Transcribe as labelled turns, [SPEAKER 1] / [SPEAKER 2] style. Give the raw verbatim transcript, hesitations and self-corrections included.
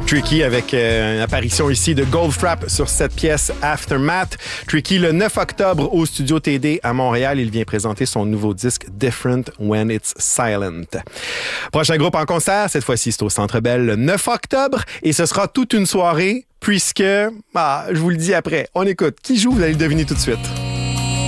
[SPEAKER 1] Tricky avec euh, une apparition ici de Goldfrapp sur cette pièce Aftermath. Tricky, le neuf octobre au Studio T D à Montréal, il vient présenter son nouveau disque Different When It's Silent. Prochain groupe en concert, cette fois-ci c'est au Centre Bell le neuf octobre et ce sera toute une soirée puisque, ah, je vous le dis après, on écoute. Qui joue, vous allez le deviner tout de suite.